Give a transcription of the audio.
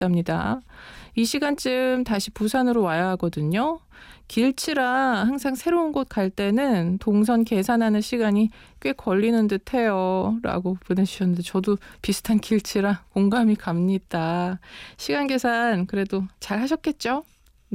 답니다. 이 시간쯤 다시 부산으로 와야 하거든요. 길치라 항상 새로운 곳 갈 때는 동선 계산하는 시간이 꽤 걸리는 듯해요. 라고 보내주셨는데 저도 비슷한 길치라 공감이 갑니다. 시간 계산 그래도 잘 하셨겠죠?